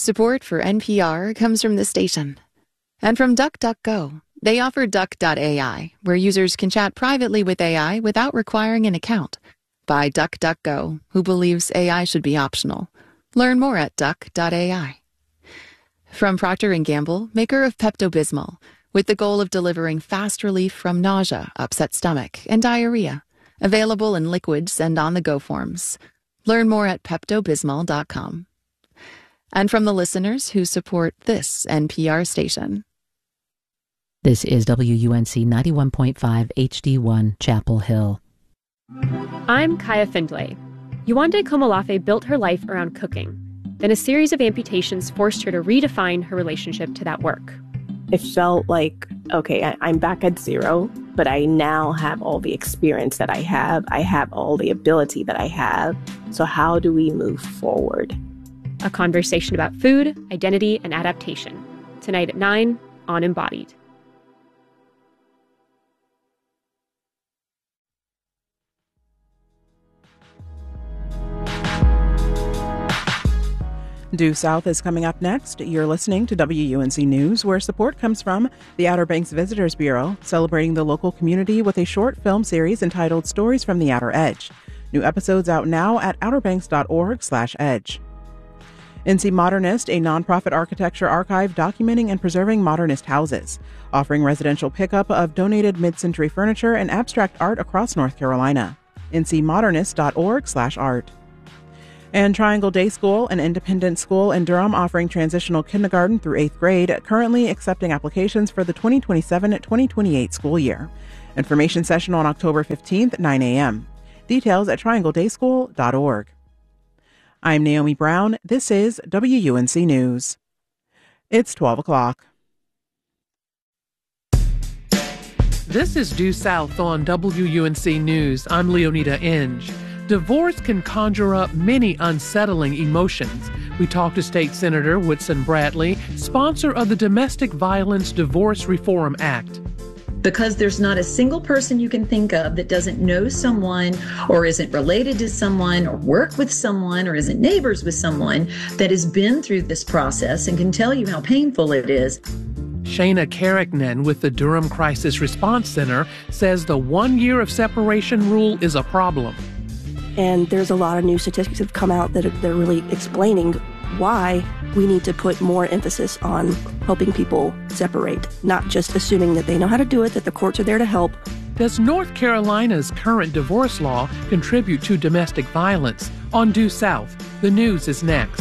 Support for NPR comes from the station. And from DuckDuckGo. They offer Duck.ai, where users can chat privately with AI without requiring an account. By DuckDuckGo, who believes AI should be optional. Learn more at Duck.ai. From Procter & Gamble, maker of Pepto-Bismol, with the goal of delivering fast relief from nausea, upset stomach, and diarrhea. Available in liquids and on-the-go forms. Learn more at PeptoBismol.com. And from the listeners who support this NPR station. This is WUNC 91.5 HD1 Chapel Hill. I'm Kaya Findlay. Yewande Komolafe built her life around cooking. Then a series of amputations forced her to redefine her relationship to that work. It felt like, okay, I'm back at zero, but I now have all the experience that I have. I have all the ability that I have. So how do we move forward? A conversation about food, identity, and adaptation. Tonight at 9 on Embodied. Due South is coming up next. You're listening to WUNC News, where support comes from the Outer Banks Visitors Bureau, celebrating the local community with a short film series entitled Stories from the Outer Edge. New episodes out now at outerbanks.org/edge. NC Modernist, a nonprofit architecture archive documenting and preserving modernist houses, offering residential pickup of donated mid-century furniture and abstract art across North Carolina. ncmodernist.org/art. And Triangle Day School, an independent school in Durham offering transitional kindergarten through 8th grade, currently accepting applications for the 2027-2028 school year. Information session on October 15th, 9 a.m. Details at triangledayschool.org. I'm Naomi Brown. This is WUNC News. It's 12 o'clock. This is Due South on WUNC News. I'm Leonida Inge. Divorce can conjure up many unsettling emotions. We talked to State Senator Woodson Bradley, sponsor of the Domestic Violence Divorce Reform Act. Because there's not a single person you can think of that doesn't know someone or isn't related to someone or work with someone or isn't neighbors with someone that has been through this process and can tell you how painful it is. Shana Carricknen with the Durham Crisis Response Center says the 1 year of separation rule is a problem. And there's a lot of new statistics that have come out that they're really explaining why we need to put more emphasis on helping people separate, not just assuming that they know how to do it, that the courts are there to help. Does North Carolina's current divorce law contribute to domestic violence? On Due South, the news is next.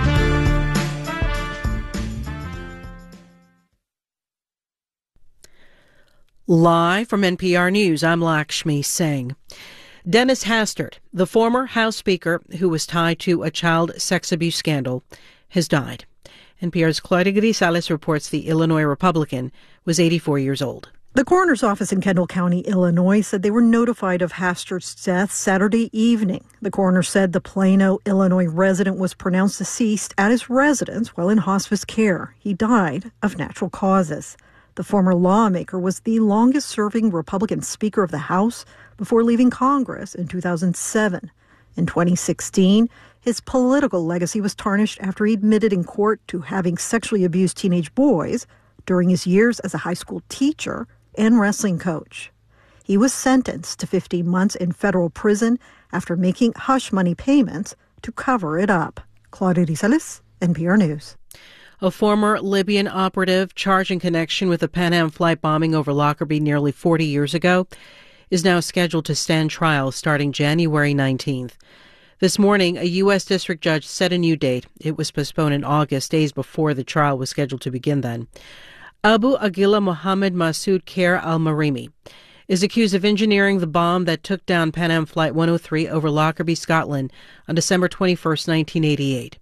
Live from NPR News, I'm Lakshmi Singh. Dennis Hastert, the former House Speaker who was tied to a child sex abuse scandal, has died. NPR's Claudia Grisales reports the Illinois Republican was 84 years old. The coroner's office in Kendall County, Illinois, said they were notified of Hastert's death Saturday evening. The coroner said the Plano, Illinois resident was pronounced deceased at his residence while in hospice care. He died of natural causes. The former lawmaker was the longest-serving Republican Speaker of the House before leaving Congress in 2007. In 2016, his political legacy was tarnished after he admitted in court to having sexually abused teenage boys during his years as a high school teacher and wrestling coach. He was sentenced to 15 months in federal prison after making hush money payments to cover it up. Claudia Grisales, NPR News. A former Libyan operative charged in connection with the Pan Am flight bombing over Lockerbie nearly 40 years ago is now scheduled to stand trial starting January 19th. This morning, a U.S. district judge set a new date. It was postponed in August, days before the trial was scheduled to begin then. Abu Aguila Mohammed Masoud Khair al-Marimi is accused of engineering the bomb that took down Pan Am Flight 103 over Lockerbie, Scotland on December 21, 1988.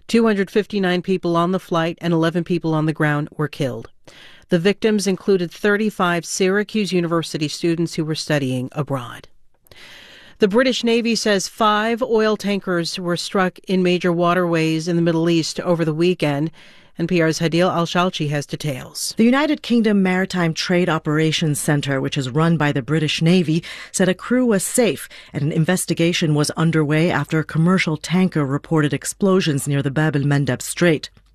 259 people on the flight and 11 people on the ground were killed. The victims included 35 Syracuse University students who were studying abroad. The British Navy says 5 oil tankers were struck in major waterways in the Middle East over the weekend. NPR's Hadil Al-Shalchi has details. The United Kingdom Maritime Trade Operations Centre, which is run by the British Navy, said a crew was safe and an investigation was underway after a commercial tanker reported explosions near the Bab el-Mandeb Strait.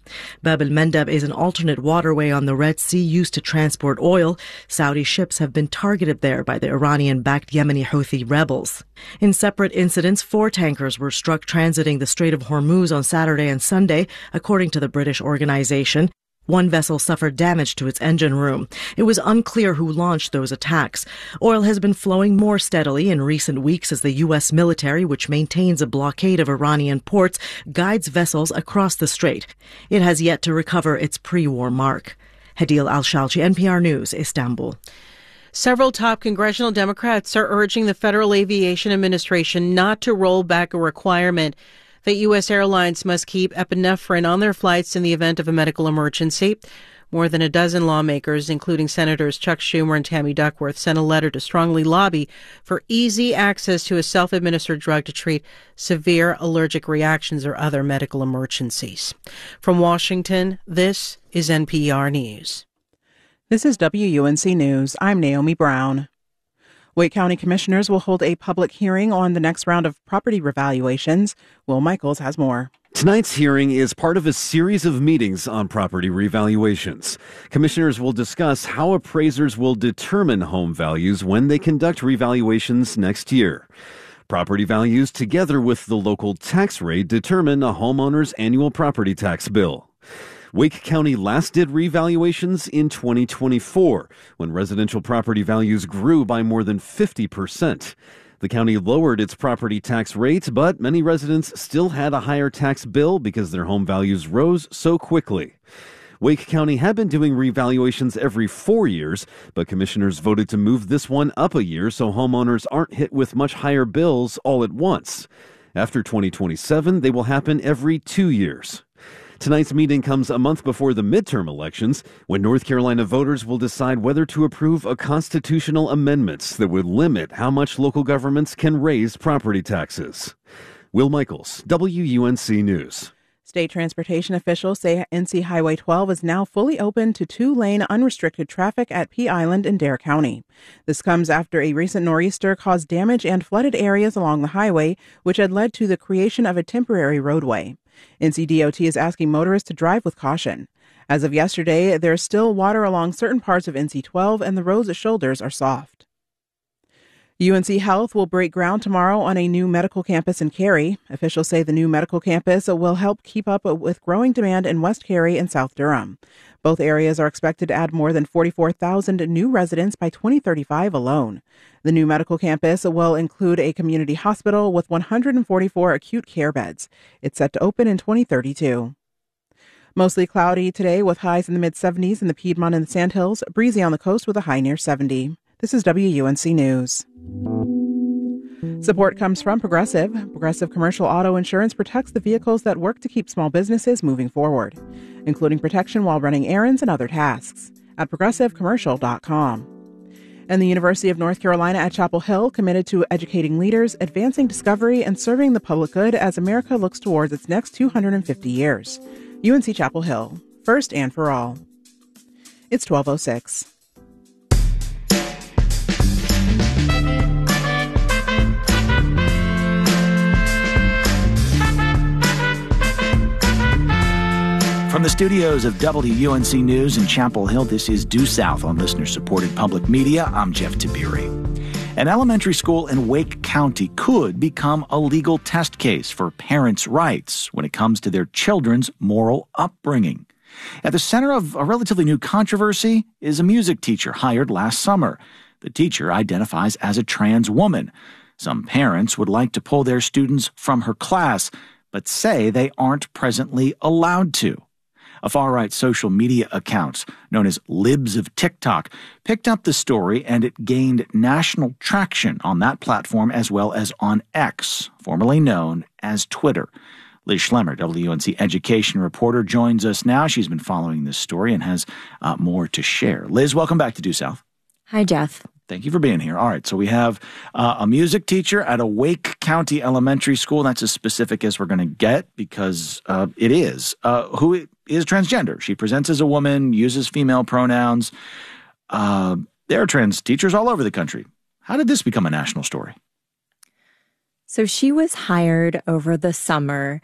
Bab el-Mandeb is an alternate waterway on the Red Sea used to transport oil. Saudi ships have been targeted there by the Iranian-backed Yemeni Houthi rebels. In separate incidents, 4 tankers were struck transiting the Strait of Hormuz on Saturday and Sunday, according to the British organization. One vessel suffered damage to its engine room. It was unclear who launched those attacks. Oil has been flowing more steadily in recent weeks as the U.S. military, which maintains a blockade of Iranian ports, guides vessels across the strait. It has yet to recover its pre-war mark. Hadil Al-Shalchi, NPR News, Istanbul. Several top congressional Democrats are urging the Federal Aviation Administration not to roll back a requirement that U.S. airlines must keep epinephrine on their flights in the event of a medical emergency. More than a dozen lawmakers, including Senators Chuck Schumer and Tammy Duckworth, sent a letter to strongly lobby for easy access to a self-administered drug to treat severe allergic reactions or other medical emergencies. From Washington, this is NPR News. This is WUNC News. I'm Naomi Brown. Wake County commissioners will hold a public hearing on the next round of property revaluations. Will Michaels has more. Tonight's hearing is part of a series of meetings on property revaluations. Commissioners will discuss how appraisers will determine home values when they conduct revaluations next year. Property values, together with the local tax rate, determine a homeowner's annual property tax bill. Wake County last did revaluations in 2024, when residential property values grew by more than 50%. The county lowered its property tax rate, but many residents still had a higher tax bill because their home values rose so quickly. Wake County had been doing revaluations every 4 years, but commissioners voted to move this one up a year so homeowners aren't hit with much higher bills all at once. After 2027, they will happen every 2 years. Tonight's meeting comes a month before the midterm elections, when North Carolina voters will decide whether to approve a constitutional amendment that would limit how much local governments can raise property taxes. Will Michaels, WUNC News. State transportation officials say NC Highway 12 is now fully open to 2-lane unrestricted traffic at Pea Island in Dare County. This comes after a recent nor'easter caused damage and flooded areas along the highway, which had led to the creation of a temporary roadway. NCDOT is asking motorists to drive with caution. As of yesterday, there's still water along certain parts of NC 12 and the roads at shoulders are soft. UNC Health will break ground tomorrow on a new medical campus in Cary. Officials say the new medical campus will help keep up with growing demand in West Cary and South Durham. Both areas are expected to add more than 44,000 new residents by 2035 alone. The new medical campus will include a community hospital with 144 acute care beds. It's set to open in 2032. Mostly cloudy today with highs in the mid-70s in the Piedmont and the Sandhills, breezy on the coast with a high near 70. This is WUNC News. Support comes from Progressive. Progressive Commercial Auto Insurance protects the vehicles that work to keep small businesses moving forward, including protection while running errands and other tasks at progressivecommercial.com. And the University of North Carolina at Chapel Hill committed to educating leaders, advancing discovery, and serving the public good as America looks towards its next 250 years. UNC Chapel Hill, first and for all. It's 12:06. From the studios of WUNC News in Chapel Hill, this is Due South on listener-supported public media. I'm Jeff Tiberi. An elementary school in Wake County could become a legal test case for parents' rights when it comes to their children's moral upbringing. At the center of a relatively new controversy is a music teacher hired last summer. The teacher identifies as a trans woman. Some parents would like to pull their students from her class, but say they aren't presently allowed to. A far-right social media account known as Libs of TikTok picked up the story, and it gained national traction on that platform as well as on X, formerly known as Twitter. Liz Schlemmer, WUNC education reporter, joins us now. She's been following this story and has more to share. Liz, welcome back to Due South. Hi, Jeff. Thank you for being here. All right, so we have a music teacher at a Wake County elementary school. That's as specific as we're going to get because it is. Who is transgender. She presents as a woman, uses female pronouns. There are trans teachers all over the country. How did this become a national story? So she was hired over the summer,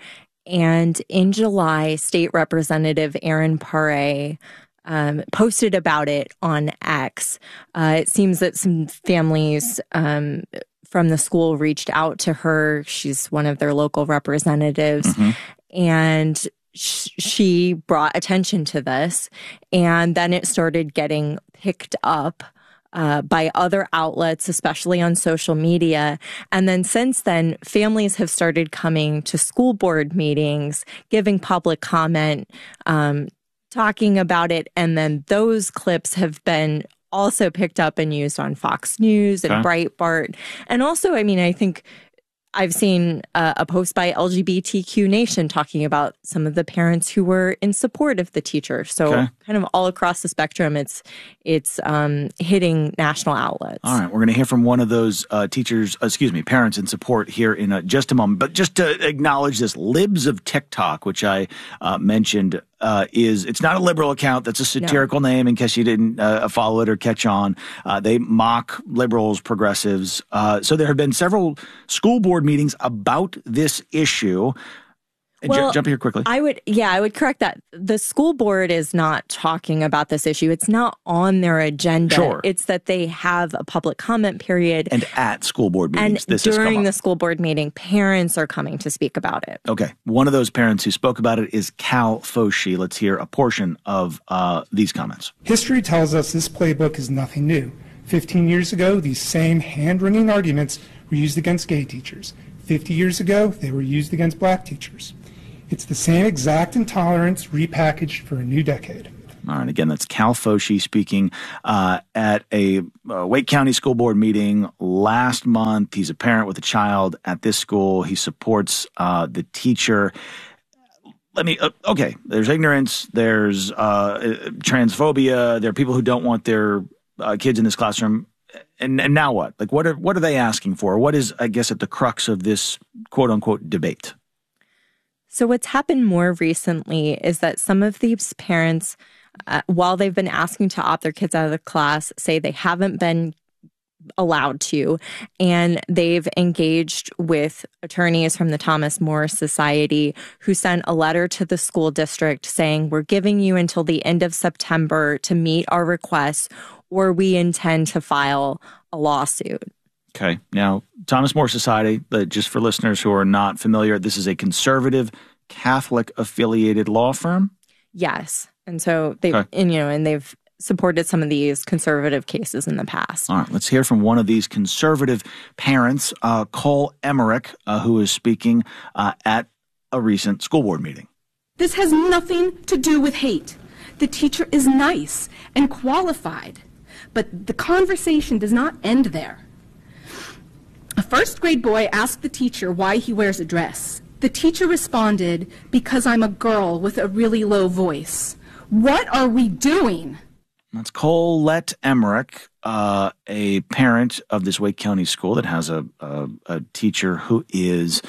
And in July, State Representative Erin Pare posted about it on X. It seems that some families from the school reached out to her. She's one of their local representatives. And she brought attention to this. And then it started getting picked up by other outlets, especially on social media. And then since then, families have started coming to school board meetings, giving public comment, talking about it. And then those clips have been also picked up and used on Fox News and Breitbart. And also, I mean, I think I've seen a post by LGBTQ Nation talking about some of the parents who were in support of the teacher. So kind of all across the spectrum, it's hitting national outlets. All right, we're going to hear from one of those parents in support here in just a moment. But just to acknowledge this, Libs of TikTok, which I mentioned, it's not a liberal account. That's a satirical name in case you didn't follow it or catch on. They mock liberals, progressives. So there have been several school board meetings about this issue. Well, jump here quickly. I would correct that. The school board is not talking about this issue. It's not on their agenda. Sure. It's that they have a public comment period. And at school board meetings, this has come up. During the school board meeting, parents are coming to speak about it. Okay. One of those parents who spoke about it is Cal Foshi. Let's hear a portion of these comments. History tells us this playbook is nothing new. 15 years ago, these same hand-wringing arguments were used against gay teachers. 50 years ago, they were used against black teachers. It's the same exact intolerance repackaged for a new decade. All right. Again, that's Cal Foshi speaking at a Wake County School Board meeting last month. He's a parent with a child at this school. He supports the teacher. There's ignorance. There's transphobia. There are people who don't want their kids in this classroom. And now what? Like, what are they asking for? What is, I guess, at the crux of this quote unquote debate? So what's happened more recently is that some of these parents, while they've been asking to opt their kids out of the class, say they haven't been allowed to, and they've engaged with attorneys from the Thomas More Society who sent a letter to the school district saying, we're giving you until the end of September to meet our requests, or we intend to file a lawsuit. Okay. Now, Thomas More Society, just for listeners who are not familiar, this is a conservative Catholic affiliated law firm? Yes. And so they've supported some of these conservative cases in the past. All right. Let's hear from one of these conservative parents, Cole Emmerich, who is speaking at a recent school board meeting. This has nothing to do with hate. The teacher is nice and qualified, but the conversation does not end there. A first grade boy asked the teacher why he wears a dress. The teacher responded, because I'm a girl with a really low voice. What are we doing? That's Colette Emmerich, a parent of this Wake County school that has a teacher who is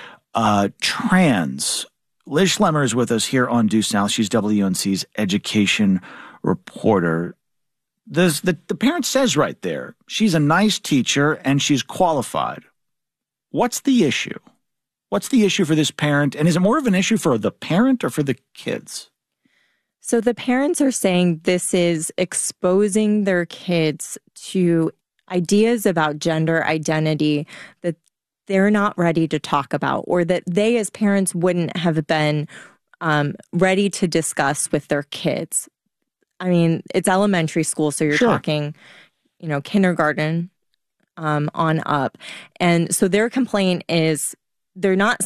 trans. Liz Schlemmer is with us here on Due South. She's WUNC's education reporter. The parent says right there, she's a nice teacher and she's qualified. What's the issue? What's the issue for this parent? And is it more of an issue for the parent or for the kids? So the parents are saying this is exposing their kids to ideas about gender identity that they're not ready to talk about, or that they as parents wouldn't have been ready to discuss with their kids. I mean, it's elementary school, so you're talking, kindergarten on up. And so their complaint is they're not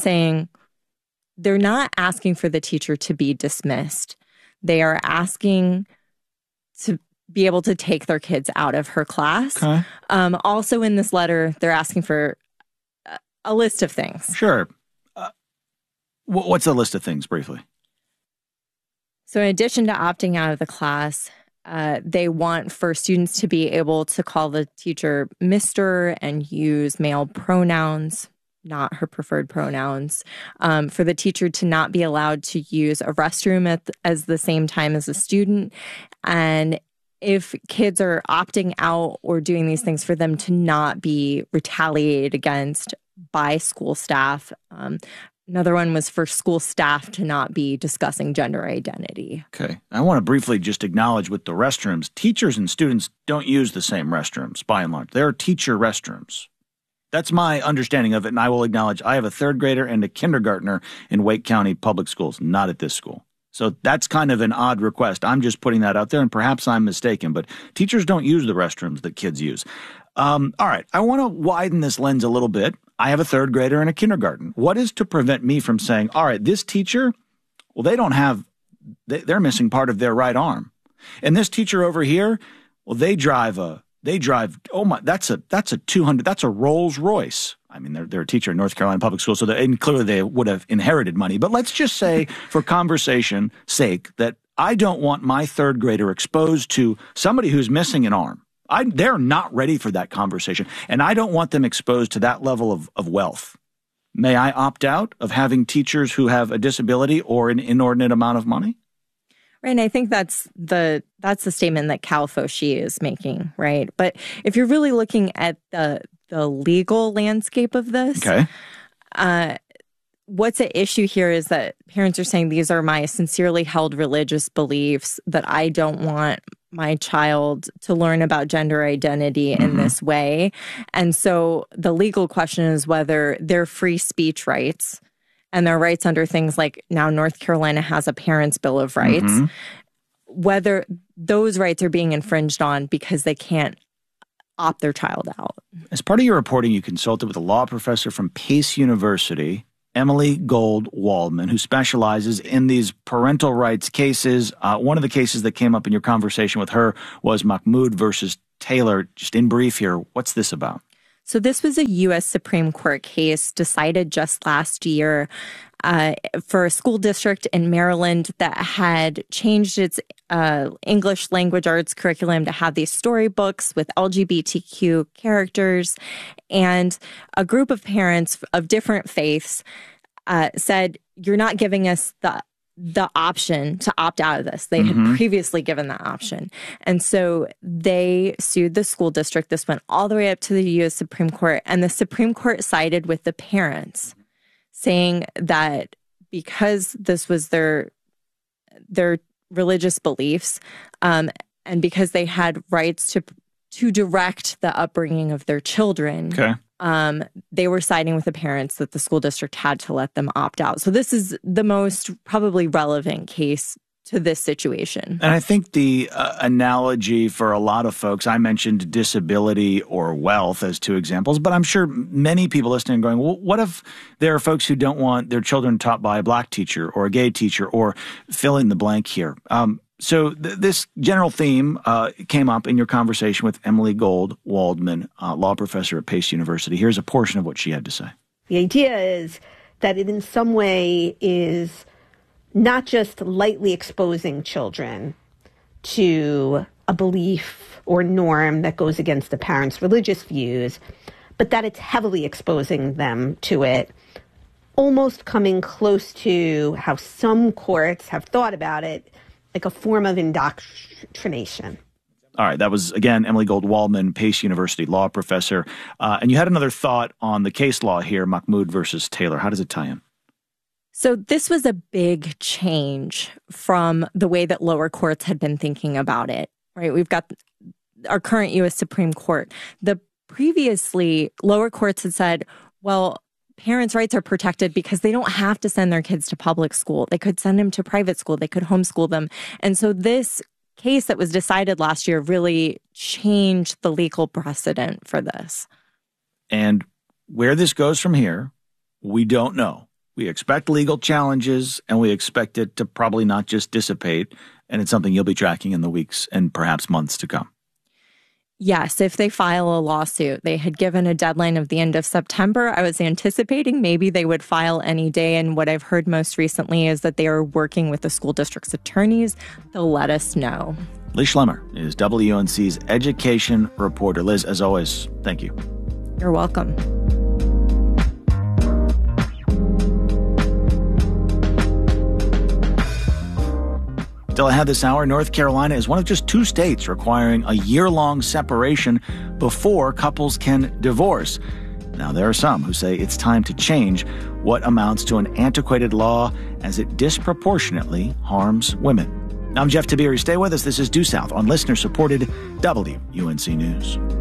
asking for the teacher to be dismissed. They are asking to be able to take their kids out of her class. Okay. Also in this letter, they're asking for a list of things. Sure. What's the list of things, briefly? So in addition to opting out of the class, they want for students to be able to call the teacher Mr. and use male pronouns, not her preferred pronouns. For the teacher to not be allowed to use a restroom as the same time as a student. And if kids are opting out or doing these things, for them to not be retaliated against by school staff, Another one was for school staff to not be discussing gender identity. Okay. I want to briefly just acknowledge with the restrooms, teachers and students don't use the same restrooms, by and large. They're teacher restrooms. That's my understanding of it, and I will acknowledge I have a third grader and a kindergartner in Wake County Public Schools, not at this school. So that's kind of an odd request. I'm just putting that out there, and perhaps I'm mistaken, but teachers don't use the restrooms that kids use. All right, I want to widen this lens a little bit. I have a third grader and a kindergarten. What is to prevent me from saying, all right, this teacher, well, they're missing part of their right arm. And this teacher over here, well, that's a Rolls Royce. I mean, they're a teacher in North Carolina Public Schools, and clearly they would have inherited money. But let's just say, for conversation's sake, that I don't want my third grader exposed to somebody who's missing an arm. They're not ready for that conversation, and I don't want them exposed to that level of wealth. May I opt out of having teachers who have a disability or an inordinate amount of money? Right, and I think that's the statement that Cal Fauci is making, right? But if you're really looking at the legal landscape of this, okay. What's at issue here is that parents are saying these are my sincerely held religious beliefs, that I don't want my child to learn about gender identity in this way. And so the legal question is whether their free speech rights and their rights under things like now North Carolina has a Parents' Bill of Rights, whether those rights are being infringed on because they can't opt their child out. As part of your reporting, you consulted with a law professor from Pace University, Emily Gold Waldman, who specializes in these parental rights cases. One of the cases that came up in your conversation with her was Mahmoud versus Taylor. Just in brief here, what's this about? So this was a U.S. Supreme Court case decided just last year for a school district in Maryland that had changed its English language arts curriculum to have these storybooks with LGBTQ characters. And a group of parents of different faiths said, you're not giving us the option to opt out of this. They had previously given that option. And so they sued the school district. This went all the way up to the U.S. Supreme Court. And the Supreme Court sided with the parents, saying that because this was their religious beliefs, and because they had rights to direct the upbringing of their children, they were siding with the parents that the school district had to let them opt out. So this is the most probably relevant case to this situation. And I think the analogy for a lot of folks, I mentioned disability or wealth as two examples, but I'm sure many people listening are going, well, what if there are folks who don't want their children taught by a black teacher or a gay teacher or fill in the blank here? So this general theme came up in your conversation with Emily Gold Waldman, law professor at Pace University. Here's a portion of what she had to say. The idea is that it in some way is not just lightly exposing children to a belief or norm that goes against the parents' religious views, but that it's heavily exposing them to it, almost coming close to how some courts have thought about it, like a form of indoctrination. All right. That was, again, Emily Gold Waldman, Pace University law professor. And you had another thought on the case law here, Mahmoud versus Taylor. How does it tie in? So this was a big change from the way that lower courts had been thinking about it, right? We've got our current U.S. Supreme Court. The previously lower courts had said, well, parents' rights are protected because they don't have to send their kids to public school. They could send them to private school. They could homeschool them. And so this case that was decided last year really changed the legal precedent for this. And where this goes from here, we don't know. We expect legal challenges, and we expect it to probably not just dissipate. And it's something you'll be tracking in the weeks and perhaps months to come. Yes, if they file a lawsuit. They had given a deadline of the end of September. I was anticipating maybe they would file any day. And what I've heard most recently is that they are working with the school district's attorneys. They'll let us know. Liz Schlemmer is WUNC's education reporter. Liz, as always, thank you. You're welcome. Still ahead this hour, North Carolina is one of just 2 states requiring a year-long separation before couples can divorce. Now, there are some who say it's time to change what amounts to an antiquated law as it disproportionately harms women. I'm Jeff Tiberi. Stay with us. This is Due South on listener-supported WUNC News.